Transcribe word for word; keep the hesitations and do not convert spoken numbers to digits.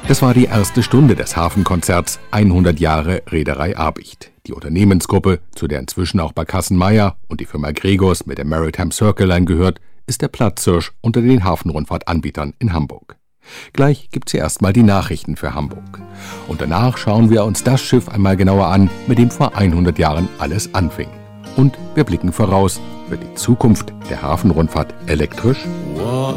Das war die erste Stunde des Hafenkonzerts hundert Jahre Reederei Abicht. Die Unternehmensgruppe, zu der inzwischen auch Barkassen-Meyer und die Firma Gregos mit der Maritime Circle Line gehört, ist der Platzhirsch unter den Hafenrundfahrtanbietern in Hamburg. Gleich gibt's hier erstmal die Nachrichten für Hamburg. Und danach schauen wir uns das Schiff einmal genauer an, mit dem vor hundert Jahren alles anfing. Und wir blicken voraus, wird die Zukunft der Hafenrundfahrt elektrisch?